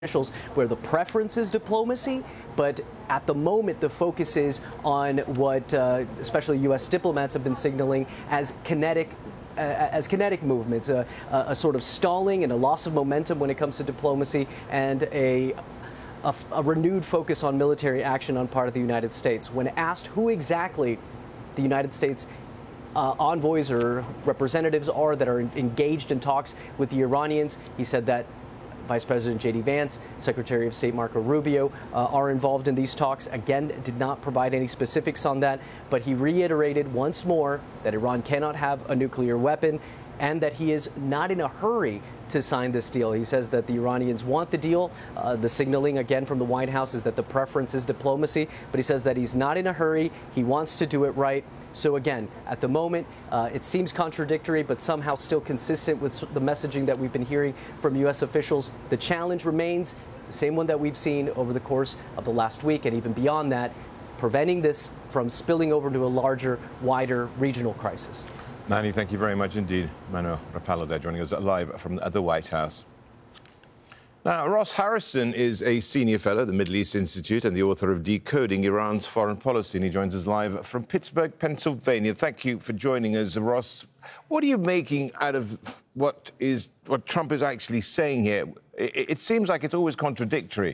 officials where the preference is diplomacy, but at the moment the focus is on what especially U.S. diplomats have been signaling as kinetic movements, a sort of stalling and a loss of momentum when it comes to diplomacy, and a renewed focus on military action on part of the United States. When asked who exactly the United States envoys or representatives are that are engaged in talks with the Iranians, he said that Vice President J.D. Vance, Secretary of State Marco Rubio are involved in these talks. Again, did not provide any specifics on that, but he reiterated once more that Iran cannot have a nuclear weapon and that he is not in a hurry to sign this deal. He says that the Iranians want the deal. The signaling, again, from the White House is that the preference is diplomacy, but he says that he's not in a hurry. He wants to do it right. So again, at the moment, it seems contradictory, but somehow still consistent with the messaging that we've been hearing from U.S. officials. The challenge remains the same one that we've seen over the course of the last week and even beyond that, preventing this from spilling over to a larger, wider regional crisis. Manny, thank you very much indeed. Manuel Rapallo there joining us live from the White House. Now, Ross Harrison is a senior fellow at the Middle East Institute and the author of Decoding Iran's Foreign Policy, and he joins us live from Pittsburgh, Pennsylvania. Thank you for joining us, Ross. What are you making out of what Trump is actually saying here? It seems like it's always contradictory.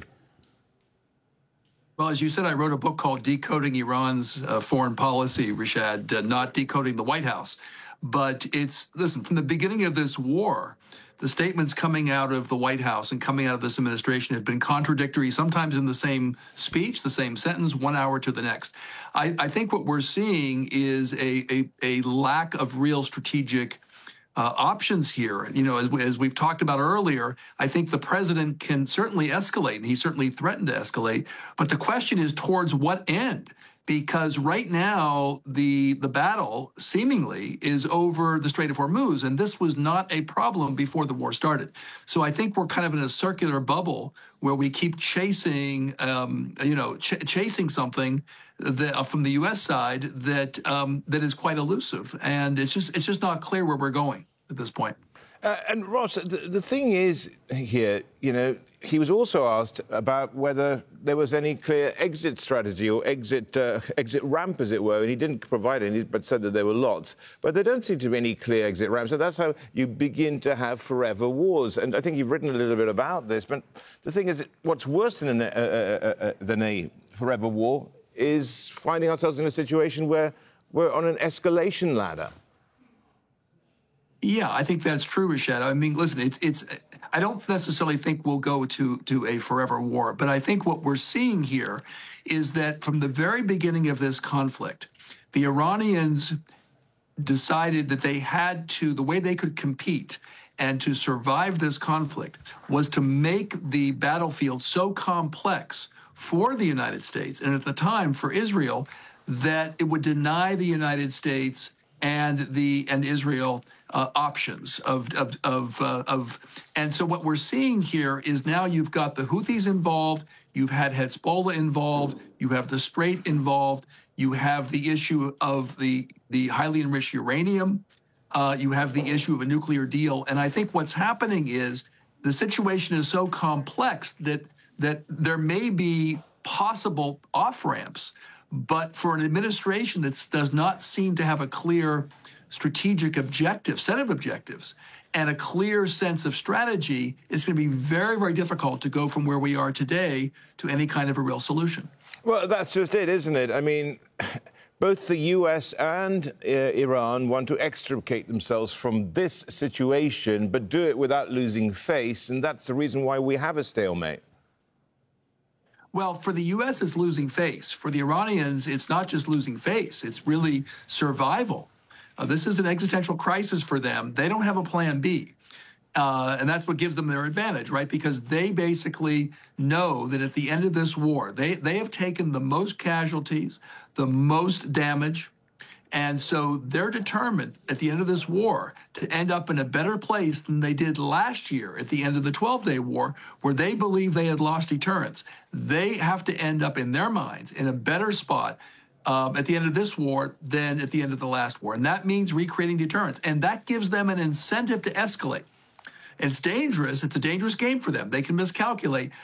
Well, as you said, I wrote a book called Decoding Iran's Foreign Policy, Rashad, not decoding the White House. But listen, from the beginning of this war, the statements coming out of the White House and coming out of this administration have been contradictory, sometimes in the same speech, the same sentence, 1 hour to the next. I think what we're seeing is a lack of real strategic options here. You know, as we've talked about earlier, I think the president can certainly escalate, and he certainly threatened to escalate. But the question is towards what end? Because right now, the battle seemingly is over the Strait of Hormuz, and this was not a problem before the war started. So I think we're kind of in a circular bubble where we keep chasing, chasing something that, from the U.S. side that is quite elusive, and it's just not clear where we're going at this point. And Ross, the thing is here, you know, he was also asked about whether there was any clear exit strategy or exit ramp, as it were, and he didn't provide any, but said that there were lots. But there don't seem to be any clear exit ramps, so that's how you begin to have forever wars. And I think you've written a little bit about this, but the thing is, what's worse than a forever war is finding ourselves in a situation where we're on an escalation ladder. Yeah, I think that's true, Rashad. I mean, listen, I don't necessarily think we'll go to a forever war, but I think what we're seeing here is that from the very beginning of this conflict, the Iranians decided that they had to, the way they could compete and to survive this conflict was to make the battlefield so complex for the United States, and at the time for Israel, that it would deny the United States and Israel options and so what we're seeing here is now you've got the Houthis involved, you've had Hezbollah involved, you have the Strait involved, you have the issue of the highly enriched uranium, you have the issue of a nuclear deal, and I think what's happening is the situation is so complex that there may be possible off-ramps, but for an administration that does not seem to have a clear strategic set of objectives, and a clear sense of strategy, it's going to be very, very difficult to go from where we are today to any kind of a real solution. Well, that's just it, isn't it? I mean, both the U.S. and Iran want to extricate themselves from this situation, but do it without losing face, and that's the reason why we have a stalemate. Well, for the U.S., it's losing face. For the Iranians, it's not just losing face. It's really survival. This is an existential crisis for them. They don't have a plan B. And that's what gives them their advantage, right? Because they basically know that at the end of this war, they have taken the most casualties, the most damage. And so they're determined at the end of this war to end up in a better place than they did last year at the end of the 12-day war, where they believe they had lost deterrence. They have to end up in their minds in a better spot at the end of this war than at the end of the last war. And that means recreating deterrence. And that gives them an incentive to escalate. It's dangerous. It's a dangerous game for them. They can miscalculate,